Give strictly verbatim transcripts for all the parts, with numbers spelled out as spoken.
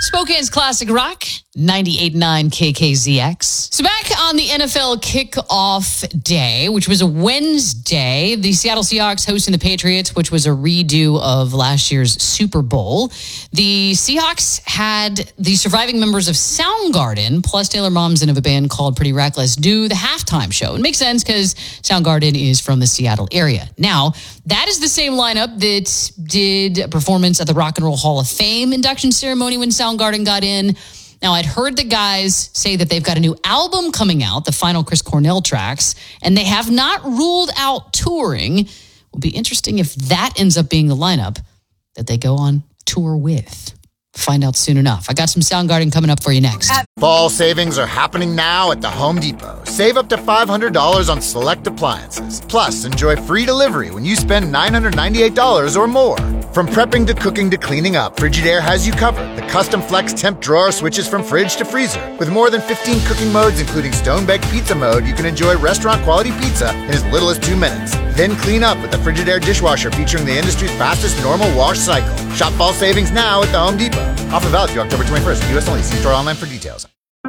Spokane's Classic Rock, ninety-eight point nine K K Z X. So back on the N F L kickoff day, which was a Wednesday, the Seattle Seahawks hosting the Patriots, which was a redo of last year's Super Bowl. The Seahawks had the surviving members of Soundgarden, plus Taylor Momsen of a band called Pretty Reckless, do the halftime show. It makes sense because Soundgarden is from the Seattle area. Now, that is the same lineup that did a performance at the Rock and Roll Hall of Fame induction ceremony when Soundgarden got in. Now, I'd heard the guys say that they've got a new album coming out, the final Chris Cornell tracks, and they have not ruled out touring. It will be interesting if that ends up being the lineup that they go on tour with. Find out soon enough. I got some Soundgarden coming up for you next. Fall savings are happening now at the Home Depot. Save up to five hundred dollars on select appliances. Plus, enjoy free delivery when you spend nine hundred ninety-eight dollars or more. From prepping to cooking to cleaning up, Frigidaire has you covered. The custom flex temp drawer switches from fridge to freezer. With more than fifteen cooking modes, including stone-baked pizza mode, you can enjoy restaurant-quality pizza in as little as two minutes. Then clean up with the Frigidaire dishwasher featuring the industry's fastest normal wash cycle. Shop fall savings now at the Home Depot. Offer valid through October twenty-first. U S only. See store online for details.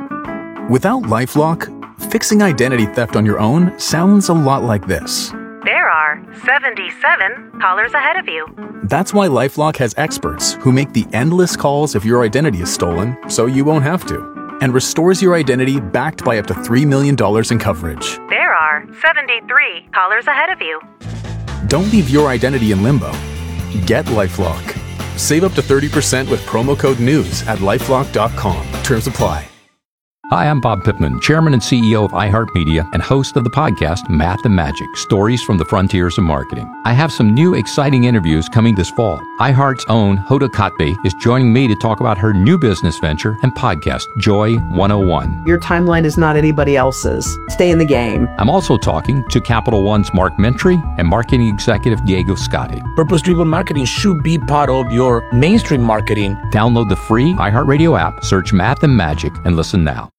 Without LifeLock, fixing identity theft on your own sounds a lot like this. There are seventy-seven callers ahead of you. That's why LifeLock has experts who make the endless calls if your identity is stolen, so you won't have to, and restores your identity backed by up to three million dollars in coverage. There are seventy-three callers ahead of you. Don't leave your identity in limbo. Get LifeLock. Save up to thirty percent with promo code NEWS at lifelock dot com. Terms apply. Hi, I'm Bob Pittman, Chairman and C E O of iHeartMedia and host of the podcast Math and Magic, Stories from the Frontiers of Marketing. I have some new exciting interviews coming this fall. iHeart's own Hoda Kotb is joining me to talk about her new business venture and podcast, Joy one oh one. Your timeline is not anybody else's. Stay in the game. I'm also talking to Capital One's Mark Mentry and marketing executive Diego Scotti. Purpose-driven marketing should be part of your mainstream marketing. Download the free iHeartRadio app, search Math and Magic, and listen now.